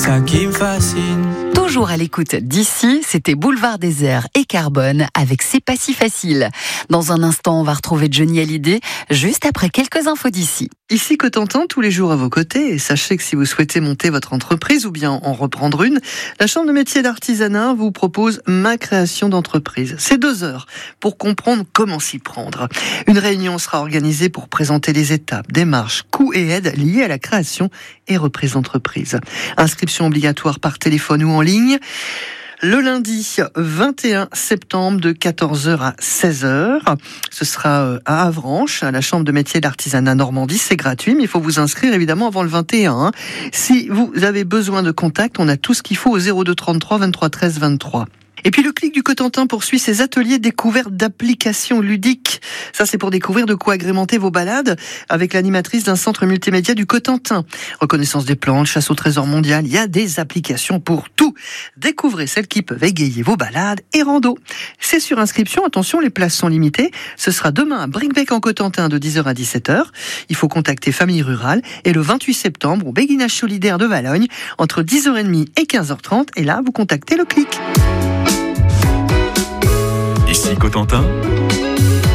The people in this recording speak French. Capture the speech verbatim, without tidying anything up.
ça qui me fascine. Toujours à l'écoute d'ici, c'était Boulevard Désert et Carbone avec C'est pas si facile. Dans un instant, on va retrouver Johnny Hallyday, juste après quelques infos d'ici. Ici Cotentin, tous les jours à vos côtés. Et sachez que si vous souhaitez monter votre entreprise ou bien en reprendre une, la Chambre de métiers d'artisanat vous propose ma création d'entreprise. C'est deux heures pour comprendre comment s'y prendre. Une réunion sera organisée pour présenter les étapes, démarches, coûts et aides liés à la création et reprise d'entreprise. Inscription obligatoire par téléphone ou en ligne. Le lundi vingt et un septembre de quatorze heures à seize heures. Ce sera à Avranches, à la Chambre de métiers d'artisanat Normandie. C'est gratuit, mais il faut vous inscrire évidemment avant le vingt et un. Hein. Si vous avez besoin de contact, on a tout ce qu'il faut au zéro deux trente-trois vingt-trois treize vingt-trois. Et puis le Clic du Cotentin poursuit ses ateliers découvertes d'applications ludiques. Ça, c'est pour découvrir de quoi agrémenter vos balades avec l'animatrice d'un centre multimédia du Cotentin. Reconnaissance des plantes, chasse au trésor mondial, il y a des applications pour tout. Découvrez celles qui peuvent égayer vos balades et rando. C'est sur inscription, attention, les places sont limitées. Ce sera demain à Bricbec en Cotentin de dix heures à dix-sept heures. Il faut contacter Famille Rurale et le vingt-huit septembre au Béguinage Solidaire de Valognes entre dix heures trente et quinze heures trente. Et là, vous contactez le Clic. Ici Cotentin,